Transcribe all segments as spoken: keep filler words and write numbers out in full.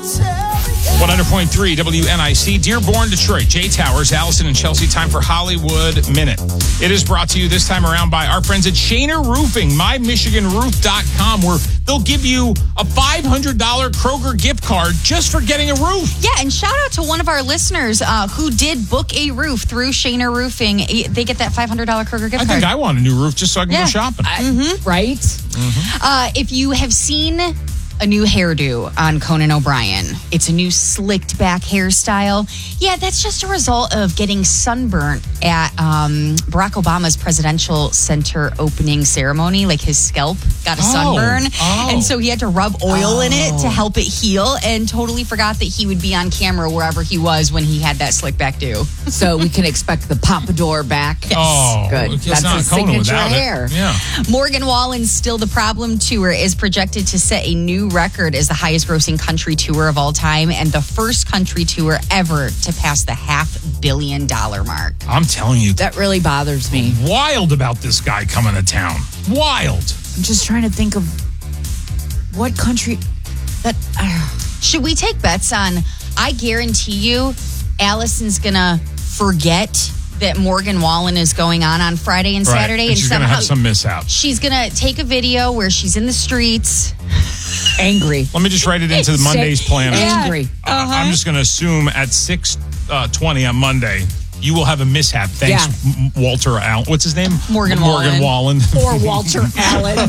one hundred point three W N I C, Dearborn, Detroit. Jay Towers, Allison, and Chelsea. Time for Hollywood Minute. It is brought to you this time around by our friends at Shaner Roofing, my michigan roof dot com, where they'll give you a five hundred dollars Kroger gift card just for getting a roof. Yeah, and shout out to one of our listeners uh, who did book a roof through Shaner Roofing. They get that five hundred dollars Kroger gift I card. think I want a new roof just so I can Yeah. go shopping. I, mm-hmm. Right? Mm-hmm. Uh, if you have seen a new hairdo on Conan O'Brien, it's a new slicked back hairstyle. Yeah, that's just a result of getting sunburnt at um, Barack Obama's presidential center opening ceremony. Like his scalp got a Oh, sunburn. oh. And so he had to rub oil in it to help it heal, and totally forgot that he would be on camera wherever he was when he had that slick back do. So we can expect the pompadour back. Oh, Good. it's That's not his Conan signature without it. hair. Yeah. Morgan Wallen's Still the Problem tour is projected to set a new record as the highest grossing country tour of all time and the first country tour ever to pass the half billion dollar mark. I'm telling you, That really bothers me. wild about this guy coming to town. Wild. I'm just trying to think of what country that. Uh, Should we take bets on, I guarantee you, Allison's going to forget that Morgan Wallen is going on on Friday and Right. Saturday. And she's going to somehow have some mishap. she's going to take a video where she's in the streets. angry. Let me just write it into the Monday's planner. Angry. Uh, I'm just going to assume at six twenty on Monday, you will have a mishap. Thanks, Yeah. M- Walter Allen. What's his name? Morgan Morgan Wallen. Or Walter Allen.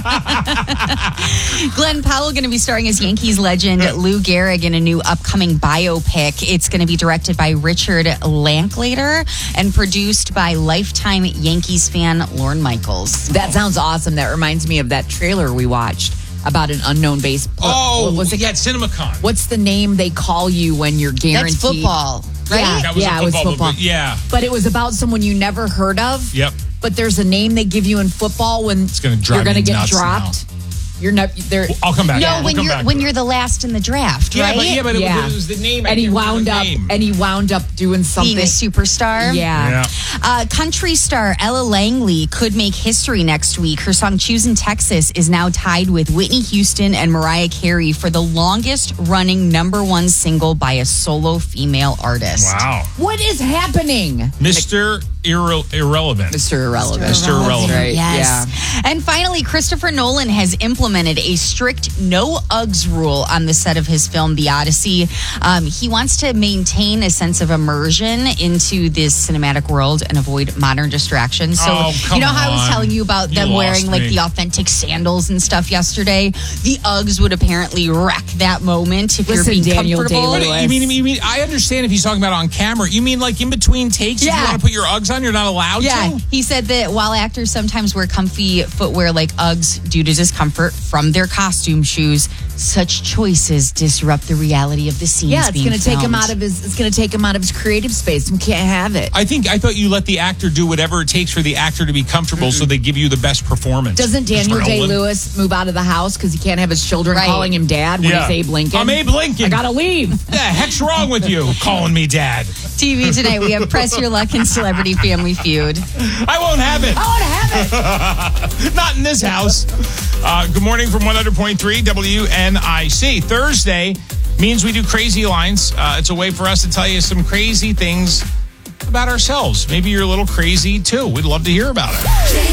Glenn Powell going to be starring as Yankees legend Lou Gehrig in a new upcoming biopic. It's going to be directed by Richard Linklater and produced by lifetime Yankees fan Lorne Michaels. That sounds awesome. That reminds me of that trailer we watched about an unknown base. Oh, what was it? yeah, CinemaCon. What's the name they call you when you're guaranteed? That's football, right? Yeah. That was a it was football, football. but yeah. But it was about someone you never heard of. Yep. But there's a name they give you in football when It's gonna drive you're going to me get nuts dropped. You're not. They're, I'll come back. No, We'll when come you're back when to you're it. the last in the draft, Yeah, right? but, yeah, but Yeah. it was the name. I and he can't remember wound the up. name. And he wound up doing something. Being a superstar. Yeah. Yeah. Uh, country star Ella Langley could make history next week. Her song Choosing Texas is now tied with Whitney Houston and Mariah Carey for the longest running number one single by a solo female artist. Wow. What is happening? Mister Irre- Irrelevant. Mister Irrelevant. Mister Irrelevant. Right. Yes. And finally, Christopher Nolan has implemented a strict no Uggs rule on the set of his film, The Odyssey. Um, he wants to maintain a sense of immersion into this cinematic world and avoid modern distractions. So, Oh, come you know how I was on. telling you about You them lost wearing like me. the authentic sandals and stuff yesterday? The Uggs would apparently wreck that moment if Listen, you're being Daniel comfortable. Day-Lewis. You mean, you mean, I understand if he's talking about on camera. You mean like in between takes, if you Yeah. want to put your Uggs on, you're not allowed Yeah, to? he said that while actors sometimes wear comfy footwear like Uggs due to discomfort from their costume shoes, such choices disrupt the reality of the scenes. Yeah, it's being going to take him filmed. out of his. It's going to take him out of his creative space. We can't have it. I think, I thought you let the actor do whatever it takes for the actor to be comfortable so they give you the best performance. Doesn't Daniel Mister Day Nolan. Lewis move out of the house because he can't have his children Right. calling him dad when Yeah. he's Abe Lincoln? I'm Abe Lincoln. I gotta leave. The heck's wrong with you calling me dad? T V tonight. We have Press Your Luck and Celebrity Family Feud. I won't have it. I want to have it. Not in this house. Uh, good morning from one hundred point three W N I C. Thursday means we do Crazy Lines. Uh, it's a way for us to tell you some crazy things about ourselves. Maybe you're a little crazy too. We'd love to hear about it.